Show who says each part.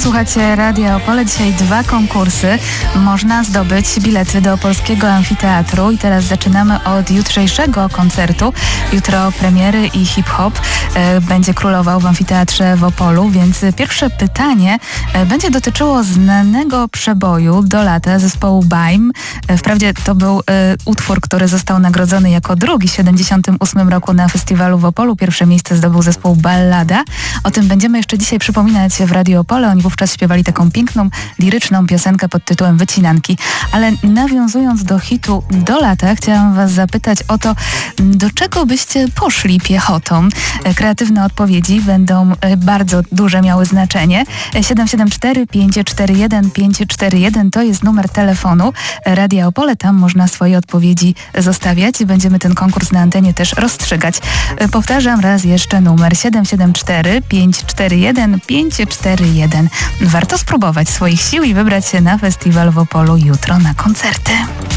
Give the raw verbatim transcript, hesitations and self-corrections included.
Speaker 1: Słuchacie Radia Opole. Dzisiaj dwa konkursy. Można zdobyć bilety do Polskiego Amfiteatru i teraz zaczynamy od jutrzejszego koncertu. Jutro premiery i hip-hop e, będzie królował w Amfiteatrze w Opolu, więc pierwsze pytanie e, będzie dotyczyło znanego przeboju do lata zespołu Baim. E, wprawdzie to był e, utwór, który został nagrodzony jako drugi w siedemdziesiątym ósmym roku na festiwalu w Opolu. Pierwsze miejsce zdobył zespół Ballada. O tym będziemy jeszcze dzisiaj przypominać w Radio Opole. Oni wówczas śpiewali taką piękną, liryczną piosenkę pod tytułem Wycinanki. Ale nawiązując do hitu do lata, chciałam was zapytać o to, do czego byście poszli piechotą. Kreatywne odpowiedzi będą bardzo duże miały znaczenie. siedem siedem cztery pięć cztery jeden pięć cztery jeden to jest numer telefonu Radia Opole. Tam można swoje odpowiedzi zostawiać. Będziemy ten konkurs na antenie też rozstrzygać. Powtarzam raz jeszcze numer siedem siedem cztery pięć cztery jeden pięć cztery jeden. Warto spróbować swoich sił i wybrać się na festiwal w Opolu jutro na koncerty.